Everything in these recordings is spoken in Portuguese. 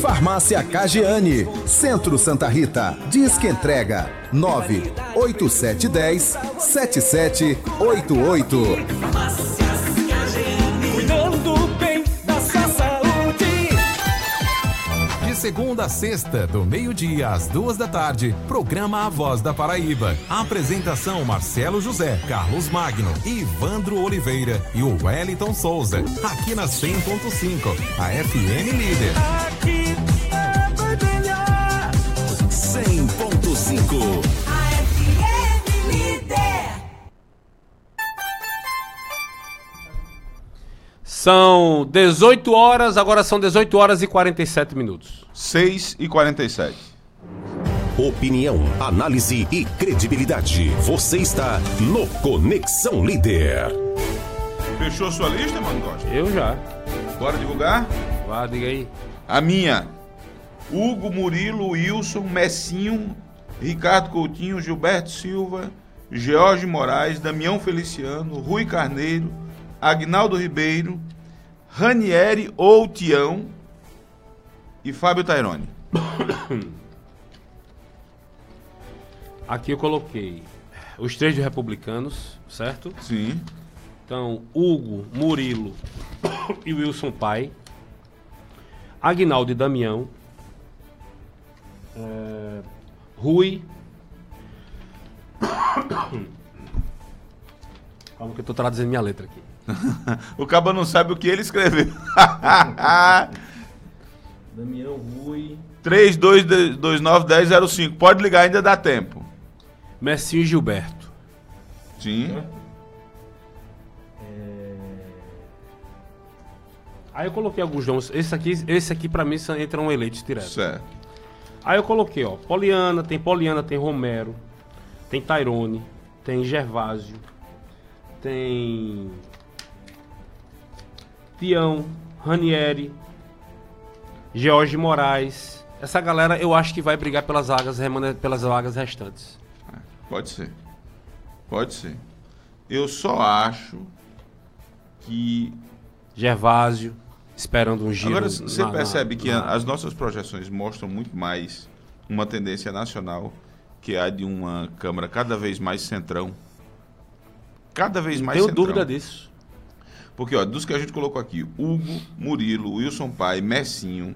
Farmácia Cagiane, Centro Santa Rita. Disque entrega 98710-7788. Cuidando bem da sua saúde. De segunda a sexta, do meio-dia às 14h, programa A Voz da Paraíba. Apresentação Marcelo José, Carlos Magno, Ivandro Oliveira e o Wellington Souza. Aqui na 100.5, a FM Líder. Aqui vai brilhar. 100.5. A FM Líder. São 18 horas, agora são 18 horas e 47 minutos. 6h47. Opinião, análise e credibilidade. Você está no Conexão Líder. Fechou sua lista, mano? Gosta? Eu já. Bora divulgar? Vá, diga aí. A minha: Hugo, Murilo, Wilson, Messinho, Ricardo Coutinho, Gilberto Silva, George Moraes, Damião Feliciano, Rui Carneiro, Agnaldo Ribeiro, Ranieri ou Tião e Fábio Taironi. Aqui eu coloquei os três de republicanos, certo? Sim. Então, Hugo, Murilo e Wilson Pai, Agnaldo e Damião, Rui. Calma que eu tô traduzindo minha letra aqui. O cabo não sabe o que ele escreveu. Damião, Rui, 3229-1005. Pode ligar, ainda dá tempo. Messinho e Gilberto. Sim. Aí eu coloquei alguns nomes. Esse aqui pra mim entram eleitos direto. Certo. Aí eu coloquei, ó, Poliana, tem Romero, tem Tairone, tem Gervásio, tem Tião, Ranieri, George Moraes. Essa galera eu acho que vai brigar pelas vagas restantes. Pode ser. Pode ser. Eu só acho que... Gervásio, esperando um giro. Agora, você percebe que as nossas projeções mostram muito mais uma tendência nacional, que é a de uma Câmara cada vez mais centrão. Cada vez mais Tenho centrão. dúvida disso. Porque, ó, dos que a gente colocou aqui, Hugo, Murilo, Wilson Pai, Messinho,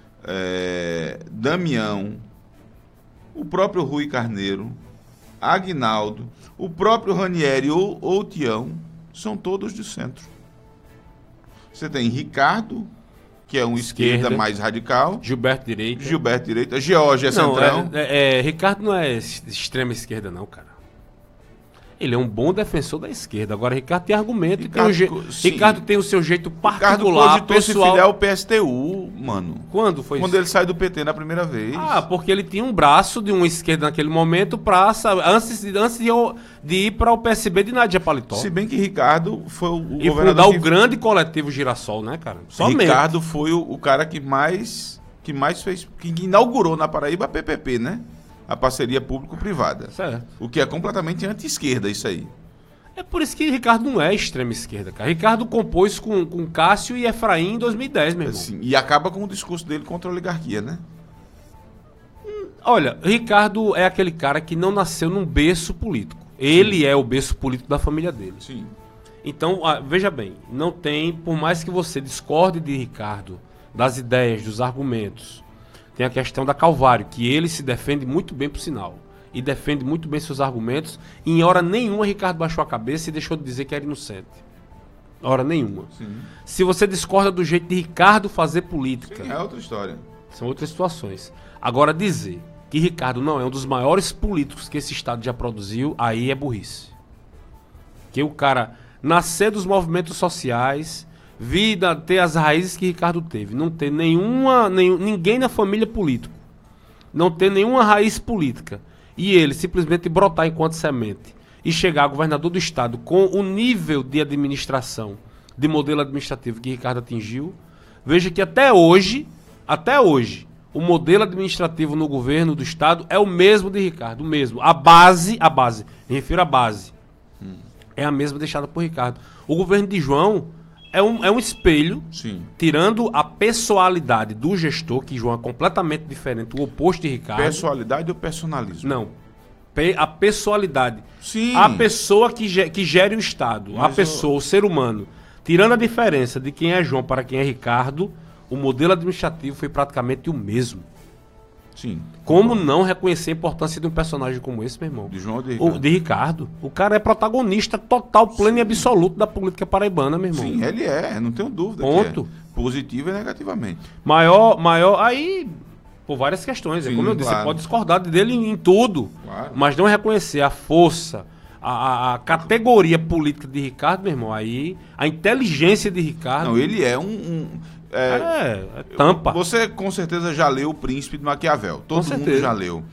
Damião, o próprio Rui Carneiro, Agnaldo, o próprio Ranieri ou Tião, são todos de centro. Você tem Ricardo, que é um esquerda mais radical. Gilberto direita. George é centrão. Ricardo não é extrema esquerda não, cara. Ele é um bom defensor da esquerda. Agora, Ricardo tem argumento. Ricardo tem o seu jeito particular, pessoal. Se filiar ao PSTU, mano. Quando foi Quando isso? ele sai do PT na primeira vez. Ah, porque ele tinha um braço de uma esquerda naquele momento antes de ir para o PSB de Nadia Paletó. Se bem que Ricardo foi o E fundar o grande coletivo Girassol, né, cara? Somente. Ricardo foi o cara que mais fez, que inaugurou na Paraíba a PPP, né? A parceria público-privada. Certo. O que é completamente anti-esquerda, isso aí. É por isso que Ricardo não é extrema esquerda, cara. Ricardo compôs com Cássio e Efraim em 2010, meu irmão. Assim, e acaba com o discurso dele contra a oligarquia, né? Olha, Ricardo é aquele cara que não nasceu num berço político. Ele é o berço político da família dele. Sim. Então, veja bem, não tem, por mais que você discorde de Ricardo, das ideias, dos argumentos, tem a questão da Calvário, que ele se defende muito bem, por sinal. E defende muito bem seus argumentos. E em hora nenhuma, Ricardo baixou a cabeça e deixou de dizer que era inocente. Hora nenhuma. Sim. Se você discorda do jeito de Ricardo fazer política... Sim, é outra história. São outras situações. Agora, dizer que Ricardo não é um dos maiores políticos que esse Estado já produziu, aí é burrice. Que o cara nascer dos movimentos sociais... ter as raízes que Ricardo teve, não ter ninguém na família político, não ter nenhuma raiz política, e ele simplesmente brotar enquanto semente e chegar a governador do estado com o nível de administração, de modelo administrativo que Ricardo atingiu, veja que até hoje, o modelo administrativo no governo do estado é o mesmo de Ricardo, o mesmo. A base, me refiro à base, é a mesma deixada por Ricardo. O governo de João é um espelho, Sim. tirando a pessoalidade do gestor, que João é completamente diferente, o oposto de Ricardo. Pessoalidade ou personalismo? Não. A pessoalidade. Sim. A pessoa que gere o Estado. Mas a pessoa, o ser humano. Tirando a diferença de quem é João para quem é Ricardo, o modelo administrativo foi praticamente o mesmo. Sim. Como não reconhecer a importância de um personagem como esse, meu irmão? De João ou de O Ricardo? de Ricardo. O cara é protagonista total, pleno e absoluto da política paraibana, meu irmão. Sim, ele é, não tenho dúvida. Ponto. Que é. Positivo e negativamente. Maior, aí, por várias questões. Sim, Como eu disse, claro. você pode discordar dele em tudo. Claro. Mas não reconhecer a força, a categoria política de Ricardo, meu irmão, aí, a inteligência de Ricardo. Não, ele é é tampa. Você com certeza já leu O Príncipe de Maquiavel. Todo mundo certeza. já leu.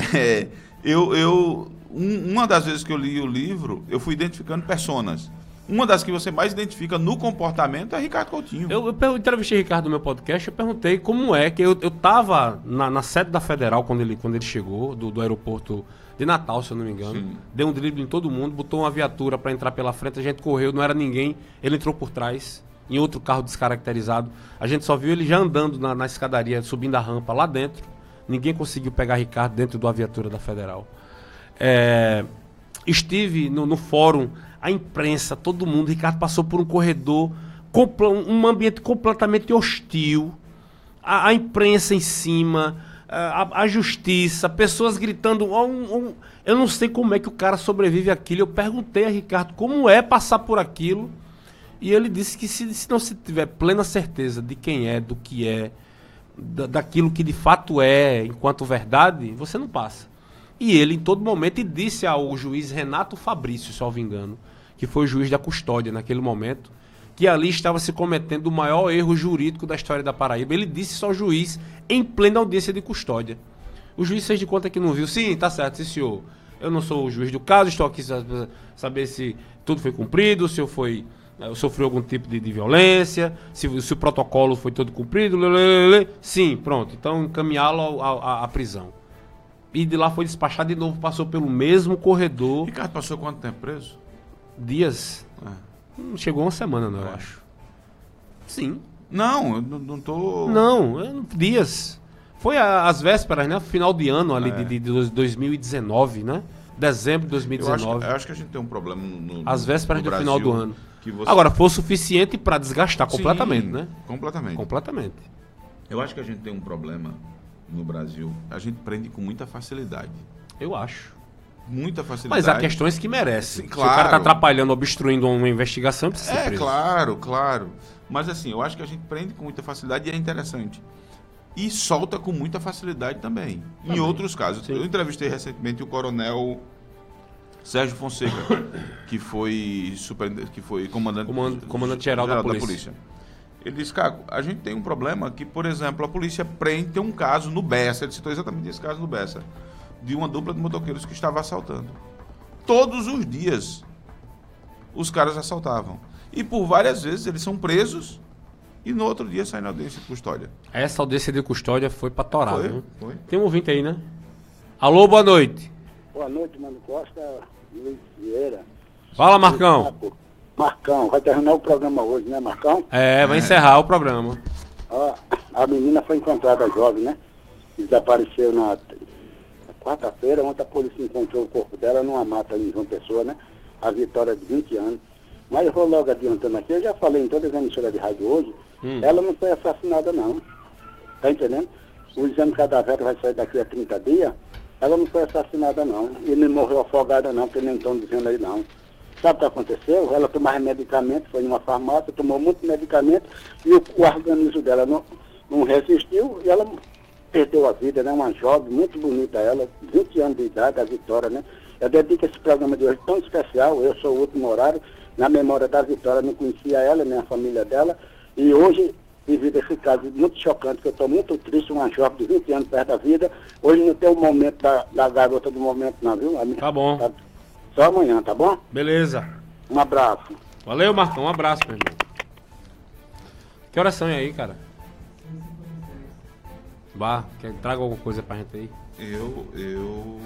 Uma das vezes que eu li o livro, eu fui identificando personas. Uma das que você mais identifica no comportamento é Ricardo Coutinho. Eu entrevistei Ricardo no meu podcast, eu perguntei como é que eu tava na sede da Federal quando ele chegou, do aeroporto de Natal, se eu não me engano. Sim. Deu um drible em todo mundo, botou uma viatura para entrar pela frente, a gente correu, não era ninguém, ele entrou por trás, em outro carro descaracterizado. A gente só viu ele já andando na escadaria, subindo a rampa lá dentro. Ninguém conseguiu pegar Ricardo dentro da viatura da Federal. Estive no fórum, a imprensa, todo mundo. Ricardo passou por um corredor, um ambiente completamente hostil. A imprensa em cima, a justiça, pessoas gritando. Eu não sei como é que o cara sobrevive àquilo. Eu perguntei a Ricardo como é passar por aquilo. E ele disse que se não se tiver plena certeza de quem é, do que é, daquilo que de fato é, enquanto verdade, você não passa. E ele, em todo momento, disse ao juiz Renato Fabrício, se eu não me engano, que foi o juiz da custódia naquele momento, que ali estava se cometendo o maior erro jurídico da história da Paraíba. Ele disse isso ao juiz em plena audiência de custódia. O juiz fez de conta que não viu. Sim, tá certo, sim, senhor. Eu não sou o juiz do caso, estou aqui para saber se tudo foi cumprido, se eu sofreu algum tipo de violência, se o protocolo foi todo cumprido. Sim, pronto. Então encaminhá-lo à prisão. E de lá foi despachado de novo, passou pelo mesmo corredor. Ricardo passou quanto tempo preso? Dias. Chegou uma semana, não, eu acho. Sim. Não, eu não tô... Não, dias. Foi às vésperas, né? Final de ano ali de 2019, né? Dezembro de 2019. Eu acho que a gente tem um problema Às vésperas do Brasil, final do ano. que você- Agora, foi o suficiente para desgastar completamente, Sim, né? Completamente. Completamente. Eu acho que a gente tem um problema no Brasil. A gente prende com muita facilidade. Eu acho. Muita facilidade. Mas há questões que merecem. Sim, Se o cara tá claro. atrapalhando, obstruindo uma investigação, precisa ser preso. Claro. Mas assim, eu acho que a gente prende com muita facilidade e é interessante. E solta com muita facilidade também. Em outros casos. Sim. Eu entrevistei recentemente o coronel Sérgio Fonseca, que foi Comandante-geral da polícia. Ele disse, Caco, a gente tem um problema que, por exemplo, a polícia prende, tem um caso no Bessa, ele citou exatamente esse caso no Bessa, de uma dupla de motoqueiros que estava assaltando. Todos os dias os caras assaltavam. E por várias vezes eles são presos e no outro dia saem na audiência de custódia. Essa audiência de custódia foi pra torar, viu? Foi. Tem um ouvinte aí, né? Alô, boa noite. Boa noite, Mano Costa, Luiz Vieira. Fala, Marcão. Marcão, vai terminar o programa hoje, né, Marcão? Vai encerrar o programa. Ó, a menina foi encontrada jovem, né? Desapareceu na quarta-feira, ontem a polícia encontrou o corpo dela numa mata em João Pessoa, né? A Vitória de 20 anos. Mas eu vou logo adiantando aqui, eu já falei em todas as emissoras de rádio hoje, ela não foi assassinada não. Tá entendendo? O exame cadáver vai sair daqui a 30 dias, ela não foi assassinada não. E não morreu afogada não, porque nem estão dizendo aí não. Sabe o que aconteceu? Ela tomava medicamento, foi em uma farmácia, tomou muito medicamento e o organismo dela não resistiu e ela perdeu a vida, né? Uma jovem, muito bonita ela, 20 anos de idade, a Vitória, né? Eu dedico esse programa de hoje tão especial, eu sou o último horário, na memória da Vitória, não conhecia ela, nem a família dela, e hoje, devido a esse caso muito chocante, que eu estou muito triste, uma jovem de 20 anos perto da vida, hoje não tem o momento da garota do momento não, viu? Tá bom. Só amanhã, tá bom? Beleza. Um abraço. Valeu, Marcão. Um abraço, meu irmão. Que oração é aí, cara? Traga alguma coisa pra gente aí. Eu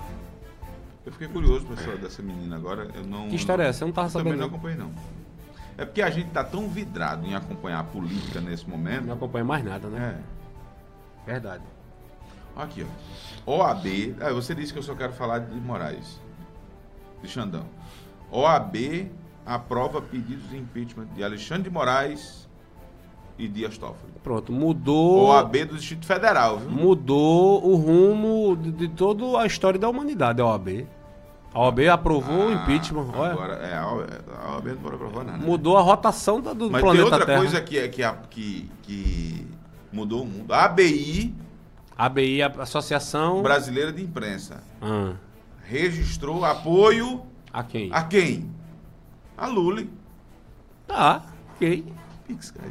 fiquei curioso dessa menina agora. Eu não, Que história é essa? Eu não tava também sabendo. não acompanhei, não. É porque a gente tá tão vidrado em acompanhar a política nesse momento. Não acompanha mais nada, né? É. Verdade. Aqui, ó. OAB. Você disse que eu só quero falar de Moraes. De Xandão. OAB aprova pedidos de impeachment de Alexandre de Moraes e Dias Toffoli. Pronto, mudou. OAB do Distrito Federal, viu? Mudou o rumo de toda a história da humanidade, a OAB. A OAB aprovou o impeachment. Olha, Agora, a OAB não pode aprovar nada. mudou a rotação do Mas planeta tem outra Terra. coisa que mudou o mundo. A ABI, ABI, a Associação... Brasileira de Imprensa, Ah, registrou apoio a quem? a quem? A Lula. Ah, ok. Pix caiu.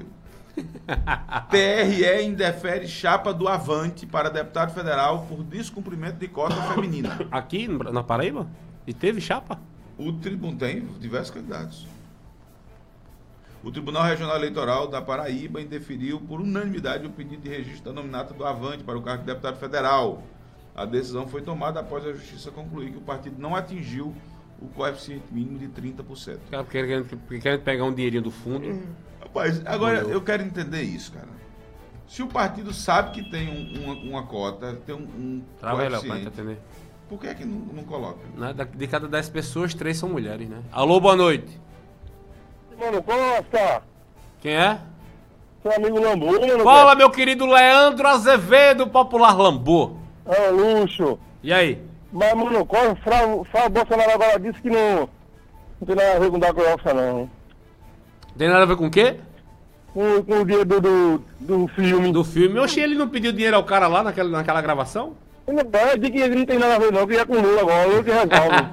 TRE indefere chapa do Avante para deputado federal por descumprimento de cota feminina. Aqui na Paraíba? E teve chapa? O tribunal tem diversos candidatos. O Tribunal Regional Eleitoral da Paraíba indeferiu por unanimidade o pedido de registro da nominata do Avante para o cargo de deputado federal. A decisão foi tomada após a Justiça concluir que o partido não atingiu o coeficiente mínimo de 30%. Cara, querendo pegar um dinheirinho do fundo. Rapaz, agora eu quero entender isso, cara. Se o partido sabe que tem uma cota, tem um Trava ela pra coeficiente, gente atender. por que é que não coloca? Né? De cada 10 pessoas, 3 são mulheres, né? Alô, boa noite. Mano Costa, Quem é? seu amigo Lambu, mano. Fala, meu querido Leandro Azevedo, popular Lambu. É um luxo. E aí? Mas, mano Costa, Frau Bolsonaro agora disse que não tem nada a ver com o da Costa, não. Tem nada a ver com o quê? Com o dia do filme. Do filme. Oxe, ele não pediu dinheiro ao cara lá naquela gravação? Ele não diz que ele não tem nada a ver, não, que é com o Lula agora, eu que resolve.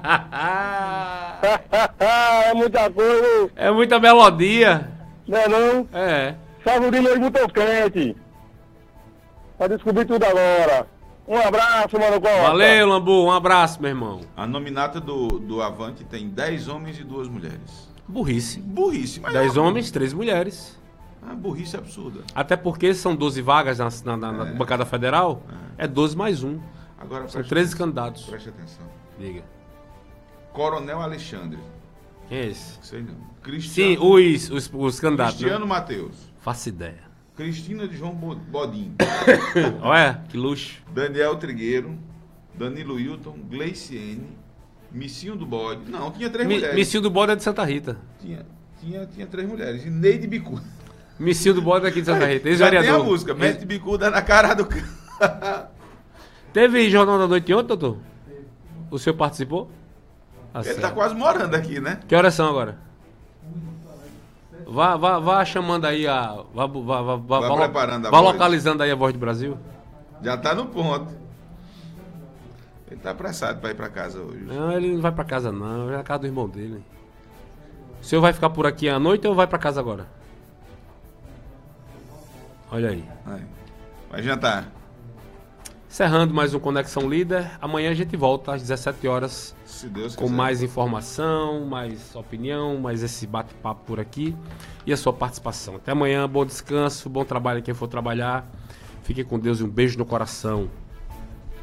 É muita coisa, É muita melodia. né, não? É. Savurino hoje muito quente. Pra descobrir tudo agora. Um abraço, mano Costa. Valeu, Lambu. Um abraço, meu irmão. A nominata do Avante tem 10 homens e 2 mulheres. Burrice. Burrice. Mas 10 é uma- homens, 3 mulheres. Uma burrice absurda. Até porque são 12 vagas na bancada federal. É 12 mais 1. Agora, São 13 candidatos. Preste atenção. Diga. Coronel Alexandre. Quem é esse? Sei não. Sim, os candidatos. Né? Cristiano Mateus. Faço ideia. Cristina de João Bodin. Olha, que luxo. Daniel Trigueiro. Danilo Hilton. Gleiciene. Missinho do Bode. Não, tinha 3 mulheres. Missil do Bode é de Santa Rita. Tinha 3 mulheres. E Neide Bicuda. Missil do Bode é aqui de Santa Rita. Já tem a Ex-vereador. música. Mete bicuda na cara do cara. Teve Jornal da Noite ontem, doutor? O senhor participou? Ah, Ele certo. tá quase morando aqui, né? Que horas são agora? Vá chamando aí a... Vá preparando a vá voz. localizando aí a voz do Brasil. Já tá no ponto. Ele tá apressado pra ir pra casa hoje. Não, ele não vai pra casa não. Vai na casa do irmão dele. O senhor vai ficar por aqui à noite ou vai pra casa agora? Olha aí. Vai jantar. Encerrando mais um Conexão Líder. Amanhã a gente volta às 17 horas Se Deus com quiser. mais informação, mais opinião, mais esse bate-papo por aqui e a sua participação. Até amanhã, bom descanso, bom trabalho a quem for trabalhar. Fique com Deus e um beijo no coração.